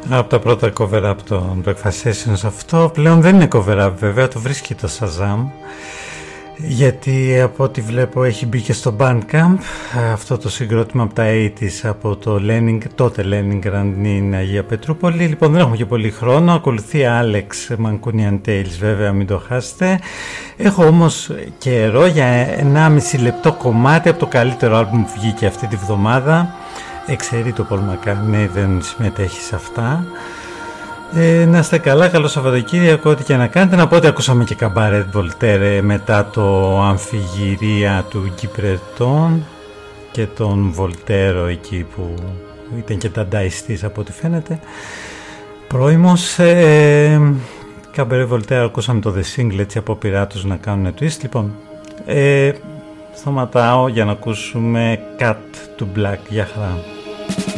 Από τα πρώτα cover up των Breakfast Sessions. Αυτό πλέον δεν είναι cover up, βέβαια, το βρίσκει το Shazam, γιατί από ό,τι βλέπω έχει μπει και στο Bandcamp αυτό το συγκρότημα από τα 80's, από το τότε Leningrad in Αγία Πετρούπολη. Λοιπόν, δεν έχουμε και πολύ χρόνο. Ακολουθεί Alex Mancunian Tales, βέβαια, μην το χάσετε. Έχω όμως καιρό για 1,5 λεπτό κομμάτι από το καλύτερο άλμπουμ που βγήκε αυτή τη βδομάδα. Εξαιρεί το Paul McCartney, δεν συμμετέχει σε αυτά. Να είστε καλά, καλό Σαββατοκύριακο, ό,τι και να κάνετε. Να πω ότι ακούσαμε και Καμπαρέτ Βολτέρ μετά το αμφιγυρία του Γκυπρετών και τον Βολτέρο εκεί που ήταν και τανταϊστής από ό,τι φαίνεται. Πρώιμος Καμπαρέτ Βολτέρ, ακούσαμε το The Single, έτσι από πειράτους να κάνουν twist. Λοιπόν, σταματάω για να ακούσουμε Cut to Black. Γεια χαρά.